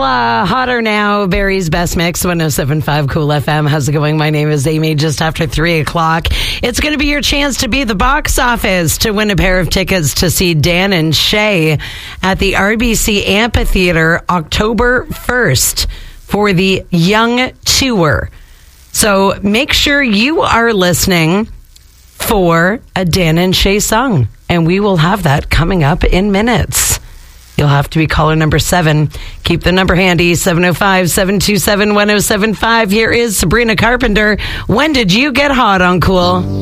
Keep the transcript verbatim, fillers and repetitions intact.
Well, uh, hotter now, Barry's Best Mix, one oh seven point five Cool F M. How's it going? My name is Amy. Just after three o'clock, it's going to be your chance to be the box office to win a pair of tickets to see Dan and Shay at the R B C Amphitheater October first for the Young Tour. So make sure you are listening for a Dan and Shay song, and we will have that coming up in minutes. You'll have to be caller number seven. Keep the number handy, seven oh five, seven two seven, one oh seven five. Here is Sabrina Carpenter. When did you get hot on Cool?